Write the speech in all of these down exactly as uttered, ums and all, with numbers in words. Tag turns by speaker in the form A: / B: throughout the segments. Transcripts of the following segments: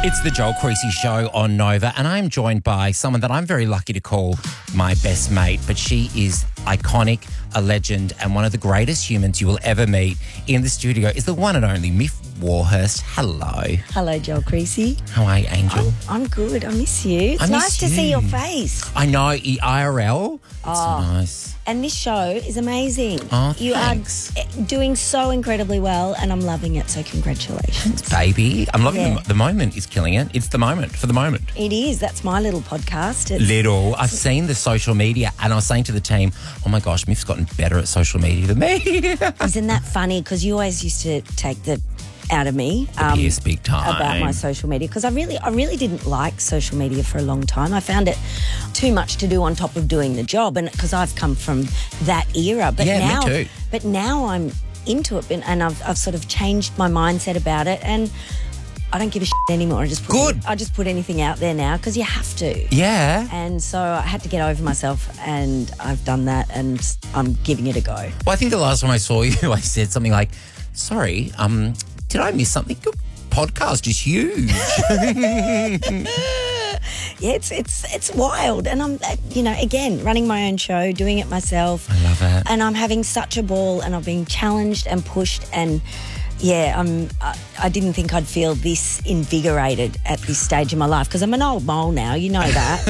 A: It's the Joel Creasy Show on Nova, and I'm joined by someone that I'm very lucky to call my best mate, but she is iconic, a legend, and one of the greatest humans you will ever meet. In the studio is the one and only Miff Warhurst. Hello.
B: Hello, Joel Creasy.
A: How are you, Angel?
B: I'm, I'm good. I miss you. It's
A: I miss
B: nice to
A: you.
B: see your face.
A: I know, I R L. It's
B: Oh.
A: nice.
B: And this show is amazing.
A: Oh,
B: you
A: thanks.
B: are doing so incredibly well, and I'm loving it, so congratulations.
A: Baby, I'm loving
B: Yeah.
A: the, the moment is killing it. It's the moment for the moment.
B: It is. That's my little podcast. It's,
A: Little. I've seen the social media, and I was saying to the team, oh my gosh, Miff's gotten better at social media than me.
B: Isn't that funny? Because you always used to take the out of me
A: Yes, big time.
B: about my social media, because I really I really didn't like social media for a long time. I found it too much to do on top of doing the job, and because I've come from that era. But
A: Yeah, me
B: now
A: too.
B: but now I'm into it, and I've I've sort of changed my mindset about it, and I don't give a shit anymore. I just put
A: Good.
B: I just put anything out there now because you have to.
A: Yeah.
B: And so I had to get over myself, and I've done that, and I'm giving it a go.
A: Well, I think the last time I saw you, I said something like, sorry, um, did I miss something? Your podcast is huge.
B: Yeah, it's it's it's wild, and I'm uh, you know again running my own show, doing it myself.
A: I love it.
B: And I'm having such a ball, and I've been challenged and pushed, and yeah, I'm. I, I didn't think I'd feel this invigorated at this stage in my life, because I'm an old mole now. You know that.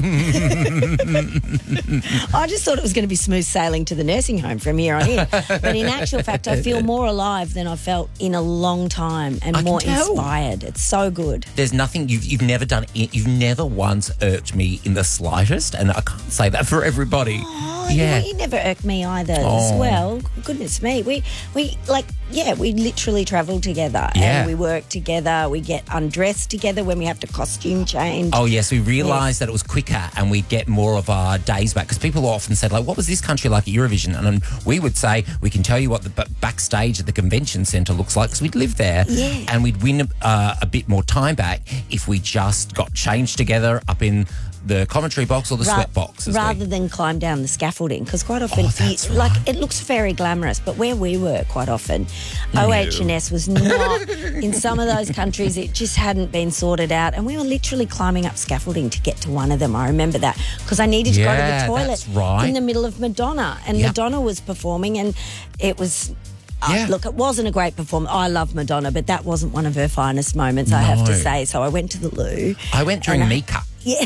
B: I just thought it was going to be smooth sailing to the nursing home from here on in, but in actual fact, I feel more alive than I've felt in a long time, and
A: I can
B: more
A: tell.
B: inspired. It's so good.
A: There's nothing you've you've never done. You've never once irked me in the slightest, and I can't say that for everybody.
B: Oh,
A: yeah.
B: you, you never irked me either as
A: Oh.
B: well. Goodness me. We, we like, yeah, we literally travel together,
A: Yeah.
B: and we work together. We get undressed together when we have to costume change.
A: Oh, yes, we realised that it was quicker and we'd get more of our days back, because people often said, like, what was this country like at Eurovision? And then we would say, we can tell you what the b- backstage at the convention centre looks like, because we'd live there.
B: Yeah.
A: And we'd win uh, a bit more time back if we just got changed together up in the commentary box or the
B: Ra-
A: sweat box. as
B: rather
A: we-
B: than climb down the scaffolding, because quite often,
A: Oh, that's
B: you- like,
A: right.
B: it looks very glamorous, but where we were quite often, O H and S was not, in some of those countries, it just hadn't been sorted out, and we were literally climbing up scaffolding to get to one of them. I remember that, because I needed to go to
A: Yeah,
B: the toilet
A: that's right.
B: in the middle of Madonna, and
A: Yep.
B: Madonna was performing, and it was... Uh,
A: Yeah.
B: Look, it wasn't a great performance. I love Madonna, but that wasn't one of her finest moments, I have to
A: No.
B: say. So I went to the loo.
A: I went during
B: and I-
A: Mika.
B: Yeah.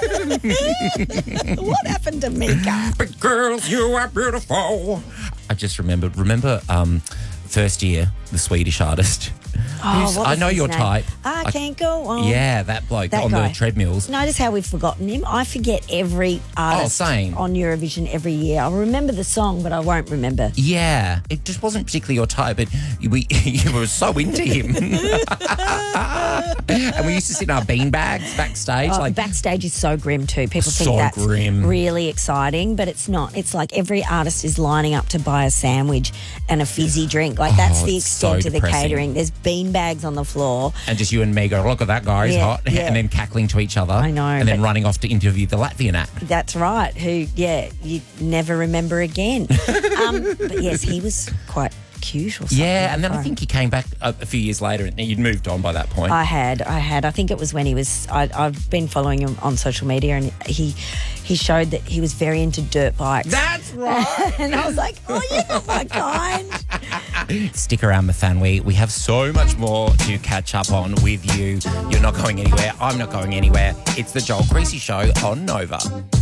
B: What happened to Mika?
A: But girls, you are beautiful. I just remembered. Remember, um, first year, the Swedish artist.
B: Oh,
A: Who's-
B: what
A: I
B: was
A: know
B: his
A: your
B: name?
A: type.
B: I,
A: I-
B: can't go on.
A: Yeah, that bloke
B: That
A: on
B: guy.
A: the treadmills.
B: Notice how we've forgotten him. I forget every artist
A: Oh, same.
B: on Eurovision every year. I'll remember the song, but I won't remember.
A: Yeah, it just wasn't particularly your type, but we you were so into him. And we used to sit in our beanbags backstage.
B: Oh,
A: like
B: backstage is so grim too. People think
A: So
B: that's
A: grim.
B: really exciting, but it's not. It's like every artist is lining up to buy a sandwich and a fizzy drink. Like that's
A: Oh,
B: the
A: it's so
B: extent of the
A: depressing.
B: catering. There's beanbags on the floor.
A: and just you and me go, look at that guy, he's
B: Yeah,
A: hot.
B: yeah.
A: And then cackling to each other.
B: I know,
A: And then
B: but-
A: running off to interview the Latvian act.
B: That's right. Who, yeah, you never remember again. um, but yes, he was quite cute or something.
A: Yeah, and then I
B: Right.
A: think he came back a, a few years later and you'd moved on by that point.
B: I had, I had. I think it was when he was. I, I've been following him on social media, and he he showed that he was very into dirt bikes.
A: That's right.
B: And I was like, oh, you're not my kind.
A: Stick around, my fan. We, we have so much more to catch up on with you. You're not going anywhere. I'm not going anywhere. It's the Joel Creasy Show on Nova.